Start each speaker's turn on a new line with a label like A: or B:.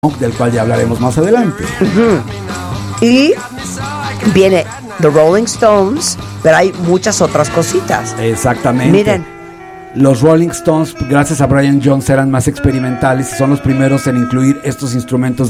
A: del cual ya hablaremos más adelante.
B: Y viene The Rolling Stones, pero hay muchas otras cositas.
A: Exactamente.
B: Miren,
A: los Rolling Stones, gracias a Brian Jones, eran más experimentales y son los primeros en incluir estos instrumentos